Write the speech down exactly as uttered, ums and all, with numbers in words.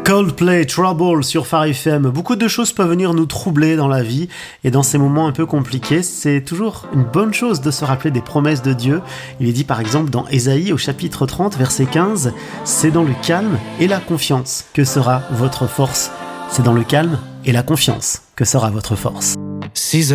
Coldplay, Trouble sur Phare F M. Beaucoup de choses peuvent venir nous troubler dans la vie et dans ces moments un peu compliqués, c'est toujours une bonne chose de se rappeler des promesses de Dieu. Il est dit par exemple dans Ésaïe au chapitre trente, verset quinze, « C'est dans le calme et la confiance que sera votre force. » C'est dans le calme et la confiance que sera votre force. six